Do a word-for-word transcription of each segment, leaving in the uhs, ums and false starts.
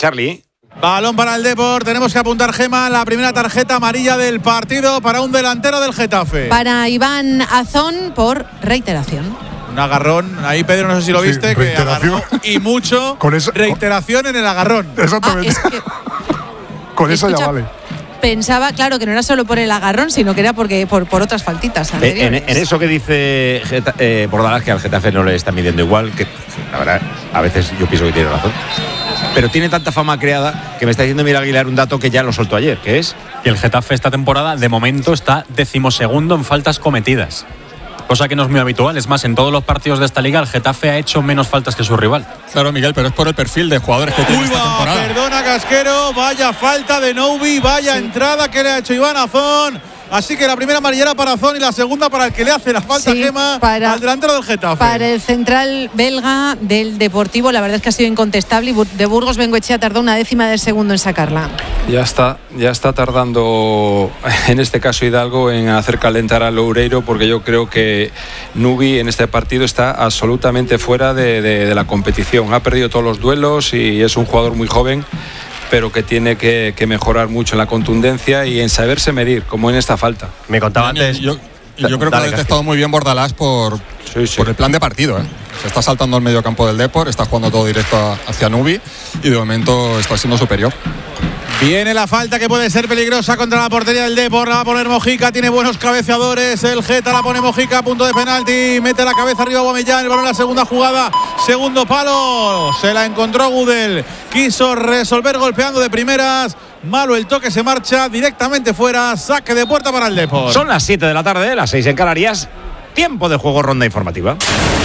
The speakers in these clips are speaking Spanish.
Charlie. Balón para el Depor, tenemos que apuntar, Gema, la primera tarjeta amarilla del partido para un delantero del Getafe. Para Iván Azón por reiteración. Un agarrón, ahí Pedro, no sé si lo viste, sí, que agarró y mucho. Con eso, reiteración con... en el agarrón. Exactamente. Ah, es que... Con eso Escucha, ya vale. Pensaba, claro, que no era solo por el agarrón, sino que era porque por, por otras faltitas anteriores. En, en eso que dice Geta, eh, Bordalás, que al Getafe no le está midiendo igual, que la verdad, a veces yo pienso que tiene razón. Pero tiene tanta fama creada que me está diciendo Miguel Aguilar un dato que ya lo soltó ayer, que es que el Getafe esta temporada, de momento, está decimosegundo en faltas cometidas. Cosa que no es muy habitual. Es más, en todos los partidos de esta liga el Getafe ha hecho menos faltas que su rival. Claro, Miguel, pero es por el perfil de jugadores que tiene Uy, esta va, temporada. Perdona, Casquero, vaya falta de Noubi, vaya sí. entrada que le ha hecho Iván Azón. Así que la primera amarillera para Azón y la segunda para el que le hace la falta, sí, Gema, para, al delantero del Getafe. Para el central belga del Deportivo, la verdad es que ha sido incontestable y de Burgos Bengoechea tardó una décima de segundo en sacarla. Ya está, ya está tardando, en este caso Hidalgo, en hacer calentar a Loureiro, porque yo creo que Nubi en este partido está absolutamente fuera de, de, de la competición. Ha perdido todos los duelos y es un jugador muy joven, pero que tiene que, que mejorar mucho en la contundencia y en saberse medir, como en esta falta. Me contaba antes. Yo, yo, yo creo que ha detectado muy bien Bordalás por, sí, sí. por el plan de partido. ¿eh? Se está saltando al medio campo del Depor, está jugando todo directo a, hacia Nubi y de momento está siendo superior. Viene la falta que puede ser peligrosa contra la portería del Depor. La va a poner Mojica, tiene buenos cabeceadores. El Geta la pone Mojica a punto de penalti. Mete la cabeza arriba Guamellán. El balón en la segunda jugada. Segundo palo. Se la encontró Gudel. Quiso resolver golpeando de primeras. Malo el toque, se marcha directamente fuera. Saque de puerta para el Depor. Son las siete de la tarde, las seis en Canarias. Tiempo de juego, ronda informativa.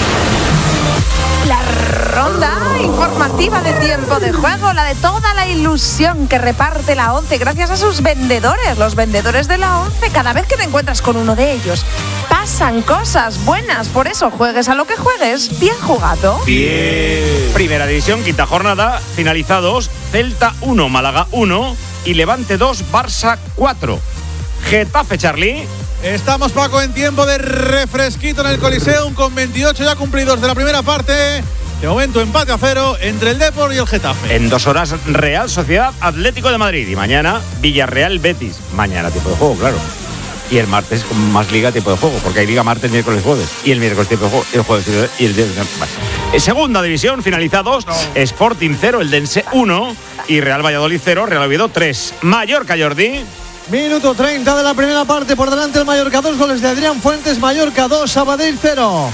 La ronda informativa de tiempo de juego, la de toda la ilusión que reparte la ONCE gracias a sus vendedores, los vendedores de la ONCE. Cada vez que te encuentras con uno de ellos, pasan cosas buenas. Por eso, juegues a lo que juegues, bien jugado. Bien. Primera división, quinta jornada, finalizados. Celta uno, Málaga uno y Levante dos, Barça cuatro. Getafe, Charlie. Estamos, Paco, en tiempo de refresquito en el Coliseum con veintiocho ya cumplidos de la primera parte. De momento, empate a cero entre el Depor y el Getafe. En dos horas, Real Sociedad Atlético de Madrid. Y mañana, Villarreal Betis. Mañana, tiempo de juego, claro. Y el martes, con más liga, tiempo de juego. Porque hay liga martes, miércoles, jueves. Y el miércoles, tiempo de juego. Y el jueves, y el viernes. Vale. Segunda división, finalizados. No. Sporting cero, Eldense uno. Y Real Valladolid cero, Real Oviedo tres. Mallorca, Jordi. Minuto treinta de la primera parte, por delante el Mallorca, dos goles de Adrián Fuentes, Mallorca dos, Sabadell cero.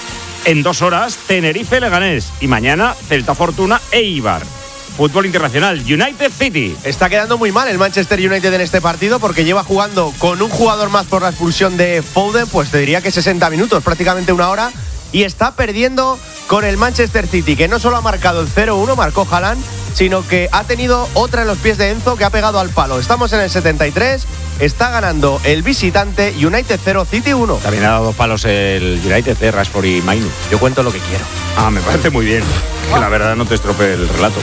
En dos horas, Tenerife, Leganés. Y mañana, Celta Fortuna, Eibar. Fútbol internacional, United City. Está quedando muy mal el Manchester United en este partido porque lleva jugando con un jugador más por la expulsión de Foden, pues te diría que sesenta minutos, prácticamente una hora, y está perdiendo con el Manchester City, que no solo ha marcado el cero uno, marcó Haaland, sino que ha tenido otra en los pies de Enzo que ha pegado al palo. Estamos en el setenta y tres, está ganando el visitante, United cero, City uno. También ha dado palos el United de Rashford y Mainu. Yo cuento lo que quiero. Ah, me parece muy bien. Que la verdad no te estropee el relato.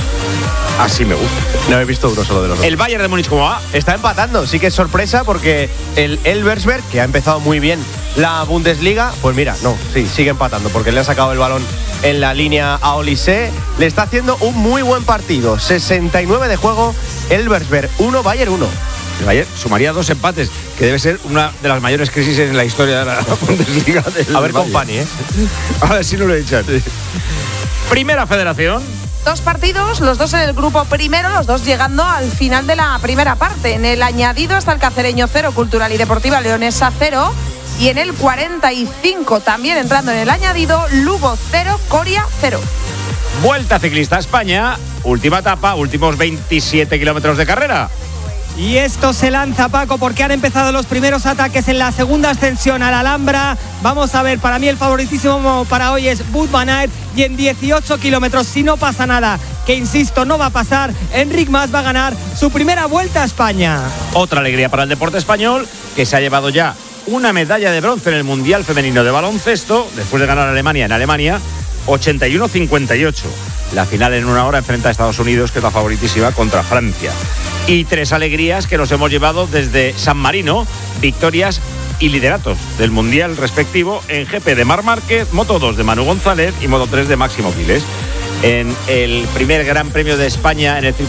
Así me gusta. No he visto uno solo de los dos. ¿El Bayern de Múnich cómo va? Está empatando, sí que es sorpresa porque el Elversberg, que ha empezado muy bien la Bundesliga, pues mira, no, sí, sigue empatando porque le han sacado el balón en la línea a Olise. Le está haciendo un muy buen partido. sesenta y nueve de juego, Elversberg uno, Bayern uno. El Bayern sumaría dos empates, que debe ser una de las mayores crisis en la historia de la Bundesliga. Del a ver, Bayern. Company, ¿eh? A ver si no lo echan. Sí. Primera Federación. Dos partidos, los dos en el grupo primero, los dos llegando al final de la primera parte. En el añadido está el Cacereño cero, Cultural y Deportiva Leonesa cero. Y en el cuarenta y cinco, también entrando en el añadido, Lugo cero, Coria cero. Vuelta Ciclista a España, última etapa, últimos veintisiete kilómetros de carrera. Y esto se lanza, Paco, porque han empezado los primeros ataques en la segunda ascensión a la Alhambra. Vamos a ver, para mí el favoritísimo para hoy es Wout van Aert. Y en dieciocho kilómetros, si no pasa nada, que insisto, no va a pasar, Enric Mas va a ganar su primera vuelta a España. Otra alegría para el deporte español, que se ha llevado ya una medalla de bronce en el Mundial Femenino de Baloncesto, después de ganar a Alemania en Alemania, ochenta y uno cincuenta y ocho. La final en una hora enfrenta a Estados Unidos, que es la favoritísima, contra Francia. Y tres alegrías que nos hemos llevado desde San Marino, victorias y lideratos del Mundial respectivo en G P de Marc Márquez, Moto dos de Manu González y Moto tres de Máximo Quiles. En el primer Gran Premio de España en el